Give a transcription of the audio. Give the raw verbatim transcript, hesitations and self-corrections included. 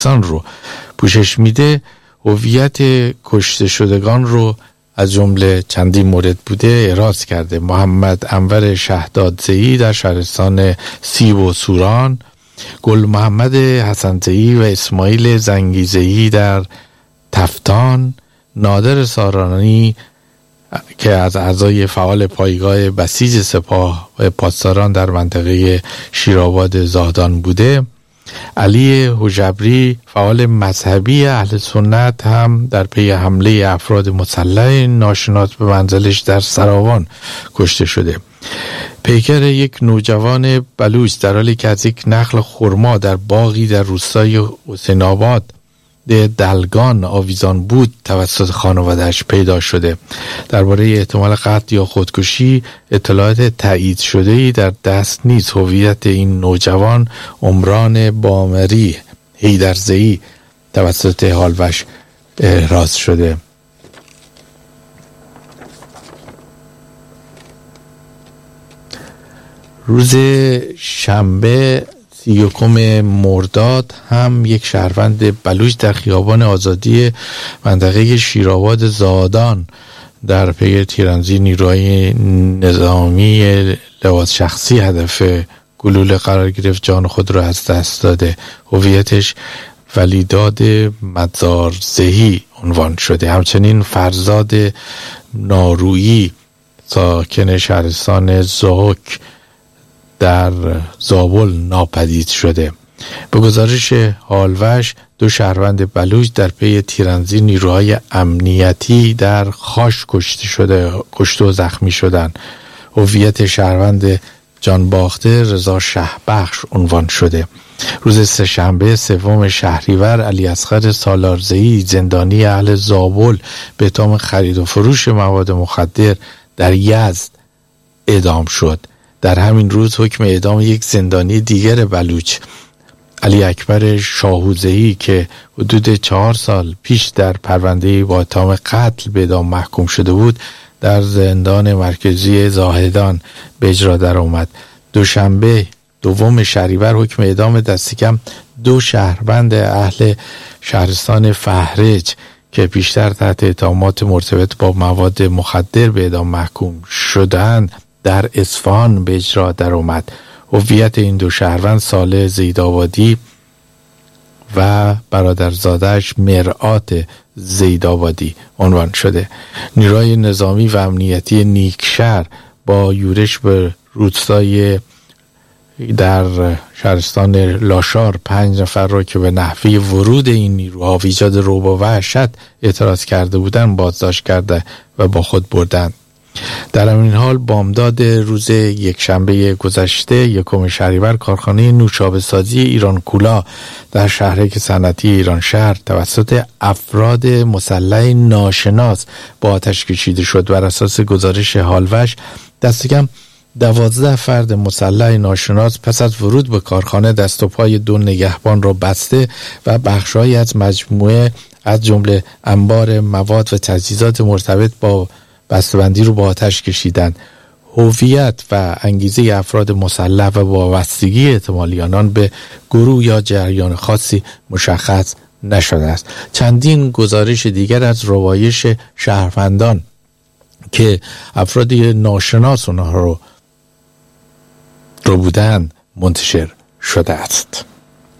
شهرستان رو پوشش میده، هویت کشته شدگان رو از جمله چندین مورد بوده احراز کرده. محمد انور شهدادزئی در شهرستان سیب و سوران، گل محمد حسنزئی و اسماعیل زنگیزئی در تفتان، نادر سارانی که از اعضای فعال پایگاه بسیج سپاه و پاسداران در منطقه شیرآباد زاهدان بوده، علی حجبری فعال مذهبی اهل سنت هم در پی حمله افراد مسلح ناشناس به منزلش در سراوان کشته شده. پیکر یک نوجوان بلوچ در حالی که از یک نخل خرما در باغی در روستای حسین آباد دلگان آویزان بود توسط خانواده‌اش پیدا شده. درباره احتمال قتل یا خودکشی اطلاعات تایید شده‌ای در دست نیست. هویت این نوجوان عمران بامری حیدرزئی توسط هالوش احراز شده. روز شنبه یکم مرداد هم یک شهروند بلوچ در خیابان آزادی منطقه شیرآباد زادان در پی تیراندازی نیروهای نظامی لواط شخصی هدف گلوله قرار گرفت، جان خود را از دست داده. هویتش ولیداد مدارزهی عنوان شده. همچنین فرزاد نارویی ساکن شهرستان زاک در زابل ناپدید شده. به گزارش هالوش دو شهروند بلوچ در پی تیراندازی نیروهای امنیتی در خاش کشته شده کشته و زخمی شدند. هویت شهروند جانباخته رضا شهبخش عنوان شده. روز سه‌شنبه سوم شهریور علی اصغر سالارزئی زندانی اهل زابل به اتهام خرید و فروش مواد مخدر در یزد اعدام شد. در همین روز حکم اعدام یک زندانی دیگر بلوچ علی اکبر شاهوزئی که حدود چهار سال پیش در پرونده با اتهام قتل به اعدام محکوم شده بود در زندان مرکزی زاهدان به اجرا در آمد. دوشنبه دوم شهریور حکم اعدام دست کم دو شهروند اهل شهرستان فهرج که پیشتر تحت اتهامات مرتبط با مواد مخدر به اعدام محکوم شدند در اصفهان به اجرا در آمد. هویت این دو شهروند صالح زیدآبادی و برادرزاده‌اش مرآت زیدآبادی عنوان شده. نیروهای نظامی و امنیتی نیکشهر با یورش به روستای در شهرستان لاشار پنج نفر را که به نحوه ورود این نیروها و ایجاد رعب و وحشت اعتراض کرده بودند بازداشت کرده و با خود بردند. در همین حال بامداد روز یکشنبه گذشته یکم شهریور کارخانه نوشابه سازی ایران کولا در شهرک صنعتی ایران شهر توسط افراد مسلح ناشناس با آتش کشیده شد. بر اساس گزارش هالوش دست کم دوازده فرد مسلح ناشناس پس از ورود به کارخانه دست و پای دو نگهبان را بسته و بخش‌هایی از مجموعه از جمله انبار مواد و تجهیزات مرتبط با بسته‌بندی رو با آتش کشیدند. هویت و انگیزه افراد مسلح و وابستگی احتمالی آنان به گروه یا جریان خاصی مشخص نشده است. چندین گزارش دیگر از روایش شهروندان که افراد ناشناس اونها رو رو بودن منتشر شده است.